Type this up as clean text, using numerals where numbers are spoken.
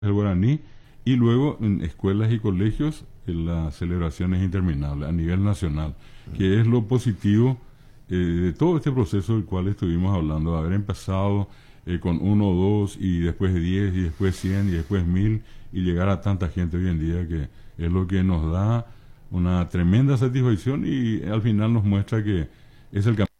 el guaraní, y luego en escuelas y colegios la celebración es interminable a nivel nacional, que es lo positivo de todo este proceso del cual estuvimos hablando, haber empezado con uno o dos y después 10 y después 100 y después 1000 y llegar a tanta gente hoy en día, que es lo que nos da una tremenda satisfacción y al final nos muestra que es el camino.